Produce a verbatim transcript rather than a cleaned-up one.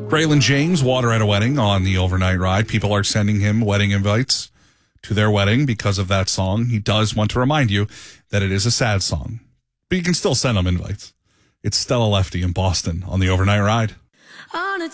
Braylon James, Water at a Wedding on the overnight ride. People are sending him wedding invites to their wedding because of that song. He does want to remind you that it is a sad song, but you can still send him invites. It's Stella Lefty in Boston on the overnight ride. On a